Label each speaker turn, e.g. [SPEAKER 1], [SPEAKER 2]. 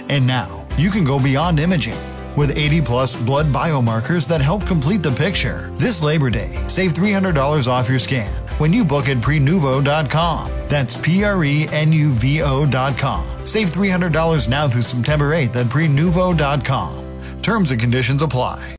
[SPEAKER 1] And now, you can go beyond imaging. With 80-plus blood biomarkers that help complete the picture. This Labor Day, save $300 off your scan when you book at prenuvo.com. That's prenuvo.com. Save $300 now through September 8th at prenuvo.com. Terms and conditions apply.